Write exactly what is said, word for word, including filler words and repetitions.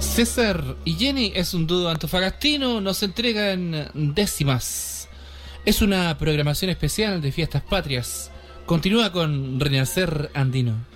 César y Jenny es un dúo antofagastino, nos entregan Décimas. Es una programación especial de Fiestas Patrias. Continúa con Renacer Andino.